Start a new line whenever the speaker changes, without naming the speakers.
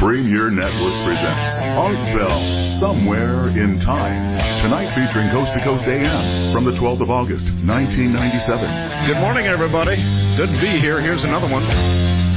Premier Network presents Art Bell, Somewhere in Time. Tonight featuring Coast to Coast AM from the 12th of August, 1997.
Good morning, everybody. Good to be here. Here's another one.